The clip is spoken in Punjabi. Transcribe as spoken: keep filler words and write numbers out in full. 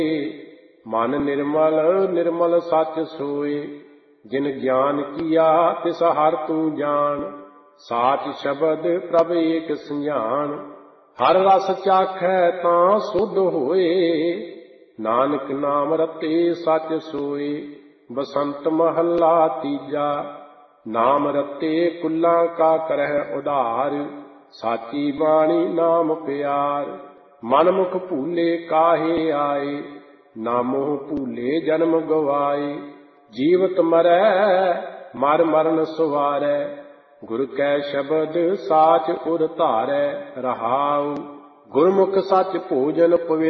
ਮਨ ਨਿਰਮਲ ਨਿਰਮਲ ਸੱਚ ਸੋਏ। ਜਿਨ ਗਿਆਨ ਕੀਆ ਤਿਸ ਹਰ ਤੂੰ ਜਾਣ। ਸਾਚ ਸ਼ਬਦ ਪ੍ਰਭ ਏਕ ਸੰਜਾਨ। ਹਰ ਰਸ ਚਾਖੈ ਤਾਂ ਸੁਧ ਹੋਏ। ਨਾਨਕ ਨਾਮ ਰਤੇ ਸੱਚ ਸੋਏ। ਬਸੰਤ ਮਹੱਲਾ ਤੀਜਾ। ਨਾਮ ਰਤੇ ਕੁਲਾਂ ਕਾ ਕਰਹਿ ਉਧਾਰ। ਸਾਚੀ ਬਾਣੀ ਨਾਮ ਪਿਆਰ। ਮਨ ਮੁਖ ਭੂਲੇ ਕਾਹੇ ਆਏ। ਨਾਮੋ ਭੂਲੇ ਜਨਮ ਗਵਾਏ। ਜੀਵਤ ਮਰੈ ਮਰ ਮਰਨ ਸੁਵਾਰੈ। ਗੁਰ ਕੈ ਸ਼ਬਦ ਸਾਚ ਉਰ ਧਾਰੈ। ਰਹਾਉ ਗੁਰਮੁਖ ਸੱਚ ਭੋਜਨ ਪਵਿੱਤਰ